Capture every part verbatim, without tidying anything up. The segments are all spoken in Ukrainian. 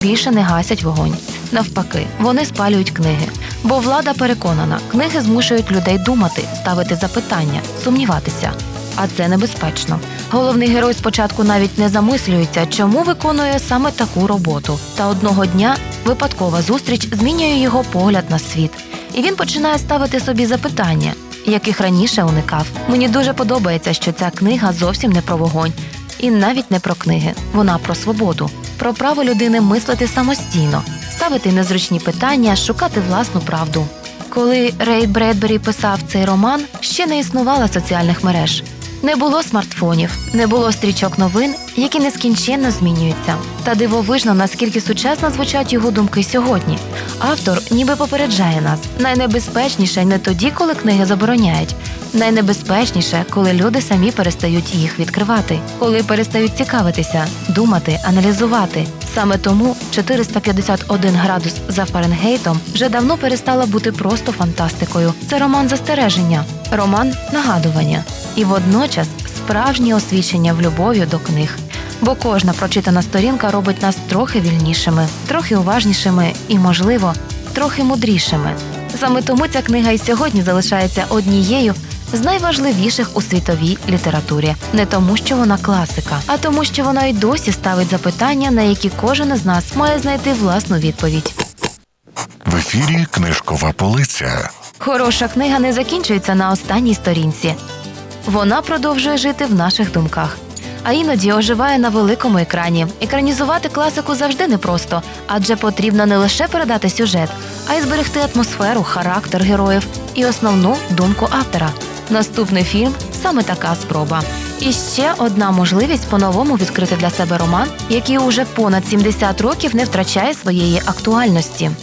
більше не гасять вогонь. Навпаки, вони спалюють книги. Бо влада переконана, книги змушують людей думати, ставити запитання, сумніватися. А це небезпечно. Головний герой спочатку навіть не замислюється, чому виконує саме таку роботу. Та одного дня випадкова зустріч змінює його погляд на світ. І він починає ставити собі запитання, яких раніше уникав. Мені дуже подобається, що ця книга зовсім не про вогонь. І навіть не про книги. Вона про свободу. Про право людини мислити самостійно, ставити незручні питання, шукати власну правду. Коли Рей Бредбері писав цей роман, ще не існувало соціальних мереж. Не було смартфонів, не було стрічок новин, які нескінченно змінюються. Та дивовижно, наскільки сучасно звучать його думки сьогодні. Автор ніби попереджає нас. Найнебезпечніше не тоді, коли книги забороняють. Найнебезпечніше, коли люди самі перестають їх відкривати. Коли перестають цікавитися, думати, аналізувати. Саме тому чотириста п'ятдесят один градус за Фаренгейтом вже давно перестала бути просто фантастикою. Це роман застереження, роман нагадування. І водночас справжнє освічення в любові до книг. Бо кожна прочитана сторінка робить нас трохи вільнішими, трохи уважнішими і, можливо, трохи мудрішими. Саме тому ця книга і сьогодні залишається однією з найважливіших у світовій літературі. Не тому, що вона класика, а тому, що вона й досі ставить запитання, на які кожен із нас має знайти власну відповідь. В ефірі «Книжкова полиця». Хороша книга не закінчується на останній сторінці. Вона продовжує жити в наших думках. А іноді оживає на великому екрані. Екранізувати класику завжди непросто, адже потрібно не лише передати сюжет, а й зберегти атмосферу, характер героїв і основну думку автора. Наступний фільм – саме така спроба. І ще одна можливість по-новому відкрити для себе роман, який уже понад сімдесят років не втрачає своєї актуальності.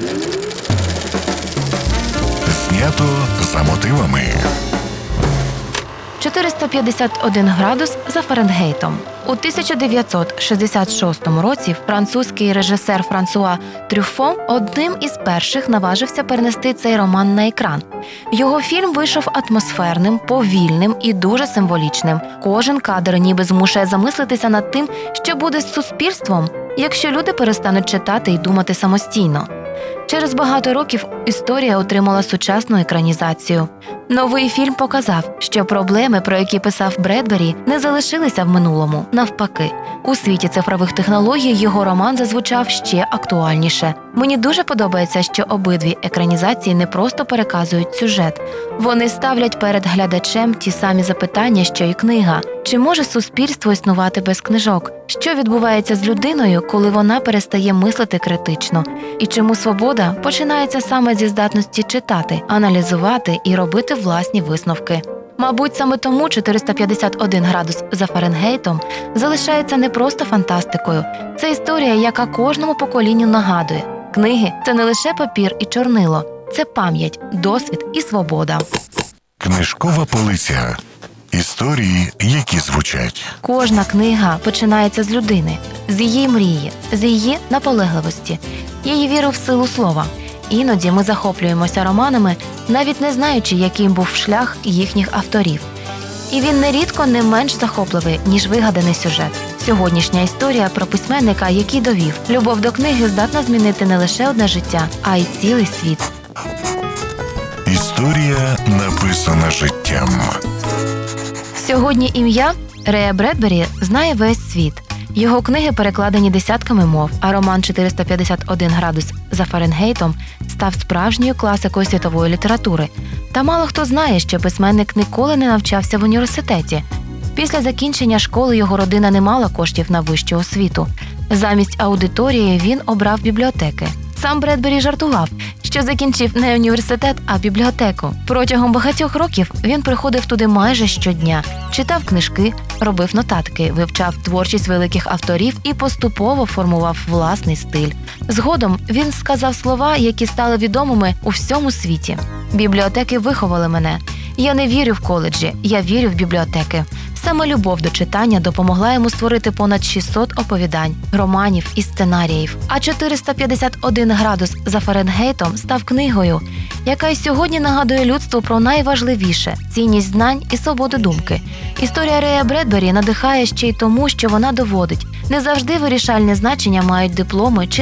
Знято за мотивами. чотириста п'ятдесят один градус за Фаренгейтом. У тисяча дев'ятсот шістдесят шостому році французький режисер Франсуа Трюффо одним із перших наважився перенести цей роман на екран. Його фільм вийшов атмосферним, повільним і дуже символічним. Кожен кадр ніби змушує замислитися над тим, що буде з суспільством, якщо люди перестануть читати і думати самостійно. Через багато років історія отримала сучасну екранізацію. Новий фільм показав, що проблеми, про які писав Бредбері, не залишилися в минулому. Навпаки, у світі цифрових технологій його роман зазвучав ще актуальніше. Мені дуже подобається, що обидві екранізації не просто переказують сюжет. Вони ставлять перед глядачем ті самі запитання, що й книга. Чи може суспільство існувати без книжок? Що відбувається з людиною, коли вона перестає мислити критично? І чому свобода починається саме зі здатності читати, аналізувати і робити власні висновки? Мабуть, саме тому чотириста п'ятдесят один градус за Фаренгейтом залишається не просто фантастикою. Це історія, яка кожному поколінню нагадує. Книги – це не лише папір і чорнило. Це пам'ять, досвід і свобода. Книжкова полиця. Історії, які звучать. Кожна книга починається з людини, з її мрії, з її наполегливості, її віри в силу слова. Іноді ми захоплюємося романами, навіть не знаючи, яким був шлях їхніх авторів. І він нерідко не менш захопливий, ніж вигаданий сюжет. Сьогоднішня історія про письменника, який довів, любов до книги здатна змінити не лише одне життя, а й цілий світ. Історія, написана життям. Сьогодні ім'я Рея Бредбері знає весь світ. Його книги перекладені десятками мов, а роман чотириста п'ятдесят один градус за Фаренгейтом став справжньою класикою світової літератури. Та мало хто знає, що письменник ніколи не навчався в університеті. Після закінчення школи його родина не мала коштів на вищу освіту. Замість аудиторії він обрав бібліотеки. Сам Бредбері жартував, що закінчив не університет, а бібліотеку. Протягом багатьох років він приходив туди майже щодня, читав книжки, робив нотатки, вивчав творчість великих авторів і поступово формував власний стиль. Згодом він сказав слова, які стали відомими у всьому світі. «Бібліотеки виховали мене. Я не вірю в коледжі, я вірю в бібліотеки». Саме любов до читання допомогла йому створити понад шістсот оповідань, романів і сценаріїв. А чотириста п'ятдесят один градус за Фаренгейтом став книгою, яка й сьогодні нагадує людству про найважливіше – цінність знань і свободу думки. Історія Рея Бредбері надихає ще й тому, що вона доводить, Не завжди вирішальне значення мають дипломи чи